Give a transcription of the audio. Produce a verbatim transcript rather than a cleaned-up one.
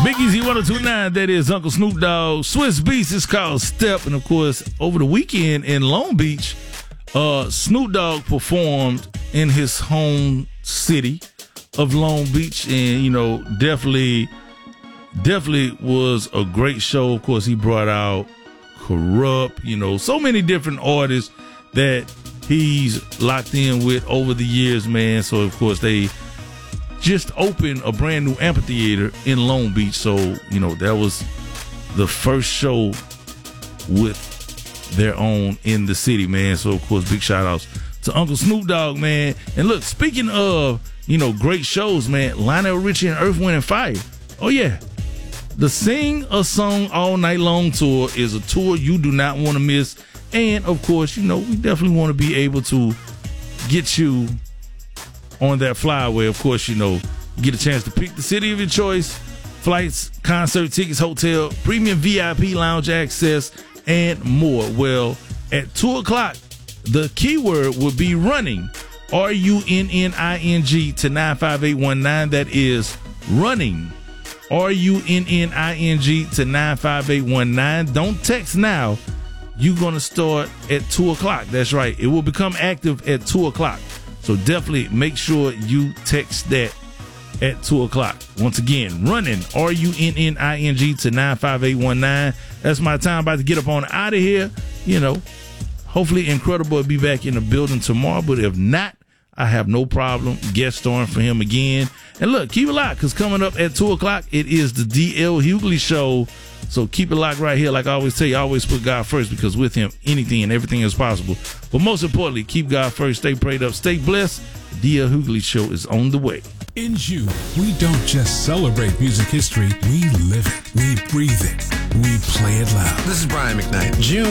Big Easy one oh two point nine, that is Uncle Snoop Dogg. Swiss Beats is called Step. And, of course, over the weekend in Long Beach, uh, Snoop Dogg performed in his home city of Long Beach. And, you know, definitely, definitely was a great show. Of course, he brought out Corrupt, you know, so many different artists that he's locked in with over the years, man. So, of course, they just opened a brand new amphitheater in Long Beach. So, you know, that was the first show with their own in the city, man. So, of course, big shout outs to Uncle Snoop Dogg, man. And look, speaking of, you know, great shows, man, Lionel Richie and Earth, Wind and Fire. Oh, yeah. The Sing a Song All Night Long tour is a tour you do not want to miss. And, of course, you know, we definitely want to be able to get you on that flyaway. Of course, you know, get a chance to pick the city of your choice, flights, concert tickets, hotel, premium V I P lounge access, and more. Well, at two o'clock, the keyword will be running, R U N N I N G, to nine five eight one nine. That is running, R U N N I N G, to nine five eight one nine. Don't text now. You're going to start at two o'clock. That's right. It will become active at two o'clock. So definitely make sure you text that at two o'clock. Once again, running, R U N N I N G, to nine five eight one nine. That's my time. About to get up on out of here. You know, hopefully Incredible will be back in the building tomorrow. But if not, I have no problem guest starring for him again. And look, keep it locked, because coming up at two o'clock, it is the D L Hughley Show. So keep it locked right here. Like I always tell you, I always put God first, because with him, anything and everything is possible. But most importantly, keep God first. Stay prayed up. Stay blessed. The D L Hughley Show is on the way. In June, we don't just celebrate music history. We live it. We breathe it. We play it loud. This is Brian McKnight. June